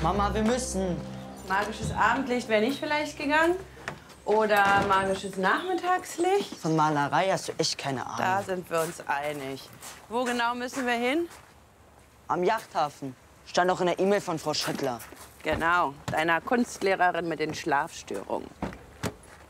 Mama, wir müssen. Magisches Abendlicht wäre nicht vielleicht gegangen? Oder magisches Nachmittagslicht? Von Malerei hast du echt keine Ahnung. Da sind wir uns einig. Wo genau müssen wir hin? Am Yachthafen. Stand auch in der E-Mail von Frau Schöttler. Genau, deiner Kunstlehrerin mit den Schlafstörungen.